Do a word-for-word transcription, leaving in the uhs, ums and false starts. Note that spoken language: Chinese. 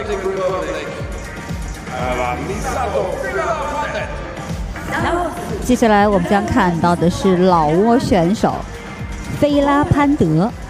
Dominican Republic. Misato Filapaten. 接下来我们将看到的是老挝选手菲拉潘德。